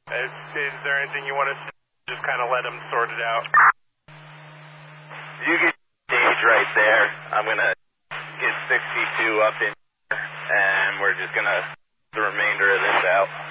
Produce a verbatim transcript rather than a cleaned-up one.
Is, is there anything you want to say? Just kind of let them sort it out. You get stage right there. I'm going to get sixty-two up in here, and we're just going to the remainder of this out.